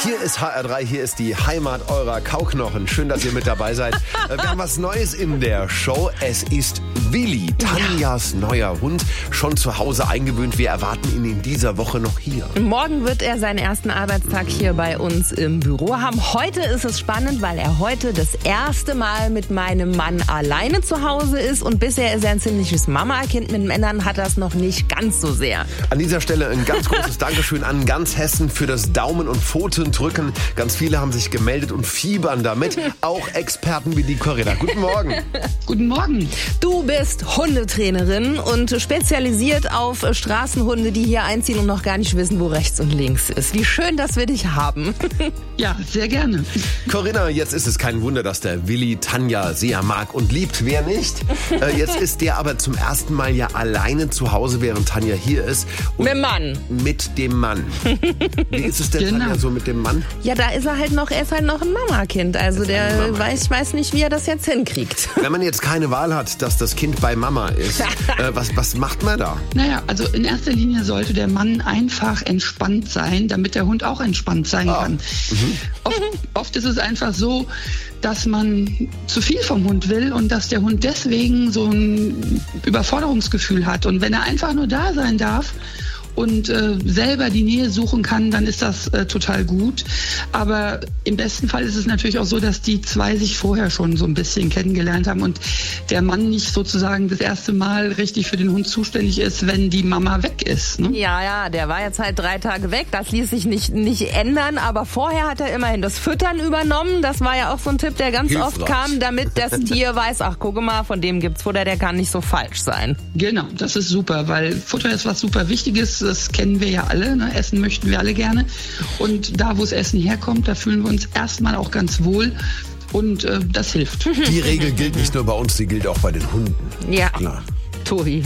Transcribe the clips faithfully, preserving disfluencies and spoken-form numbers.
Hier ist H R drei, hier ist die Heimat eurer Kauknochen. Schön, dass ihr mit dabei seid. Wir haben was Neues in der Show. Es ist Willi, Tanjas neuer Hund, schon zu Hause eingewöhnt. Wir erwarten ihn in dieser Woche noch hier. Morgen wird er seinen ersten Arbeitstag hier bei uns im Büro haben. Heute ist es spannend, weil er heute das erste Mal mit meinem Mann alleine zu Hause ist. Und bisher ist er ein ziemliches Mama-Kind. Mit Männern hat er es noch nicht ganz so sehr. An dieser Stelle ein ganz großes Dankeschön an ganz Hessen für das Daumen- und Pfotendrücken. Ganz viele haben sich gemeldet und fiebern damit. Auch Experten wie die Corinna. Guten Morgen. Guten Morgen. Du bist Hundetrainerin und spezialisiert auf Straßenhunde, die hier einziehen und noch gar nicht wissen, wo rechts und links ist. Wie schön, dass wir dich haben. Ja, sehr gerne. Corinna, jetzt ist es kein Wunder, dass der Willi Tanja sehr mag und liebt. Wer nicht? Äh, jetzt ist der aber zum ersten Mal ja alleine zu Hause, während Tanja hier ist. Und mit dem Mann. Mit dem Mann. Wie ist es denn, Genau. Tanja, so mit dem Mann? Ja, da ist er halt noch, er ist halt noch ein Mama-Kind. Also der Mama. weiß, ich weiß nicht, wie er das jetzt hinkriegt. Wenn man jetzt keine Wahl hat, dass das Kind bei Mama ist, äh, was, was macht man da? Naja, also in erster Linie sollte der Mann einfach entspannt sein, damit der Hund auch entspannt sein Ah. kann. Mhm. Oft, oft ist es einfach so, dass man zu viel vom Hund will und dass der Hund deswegen so ein Überforderungsgefühl hat. Und wenn er einfach nur da sein darf und äh, selber die Nähe suchen kann, dann ist das äh, total gut. Aber im besten Fall ist es natürlich auch so, dass die zwei sich vorher schon so ein bisschen kennengelernt haben und der Mann nicht sozusagen das erste Mal richtig für den Hund zuständig ist, wenn die Mama weg ist. Ne? Ja, ja, der war jetzt halt drei Tage weg. Das ließ sich nicht, nicht ändern. Aber vorher hat er immerhin das Füttern übernommen. Das war ja auch so ein Tipp, der ganz Hilfreich. oft kam, damit das Tier weiß, ach, gucke mal, von dem gibt's Futter, der kann nicht so falsch sein. Genau, das ist super, weil Futter ist was super Wichtiges. Das kennen wir ja alle. Ne? Essen möchten wir alle gerne. Und da, wo das Essen herkommt, da fühlen wir uns erstmal auch ganz wohl. Und äh, das hilft. Die Regel gilt nicht nur bei uns, die gilt auch bei den Hunden. Ja, Klar. Tobi.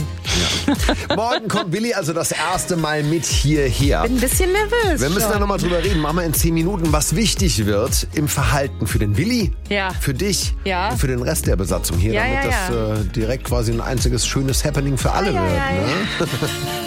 Ja. Morgen kommt Willi also das erste Mal mit hierher. Bin ein bisschen nervös. Wir müssen schon. da nochmal drüber reden. Machen wir in zehn Minuten, was wichtig wird im Verhalten für den Willi, Ja. für dich Ja. und für den Rest der Besatzung hier, Ja, damit ja, das äh, direkt quasi ein einziges schönes Happening für alle Ah, ja, wird. ja, Ne?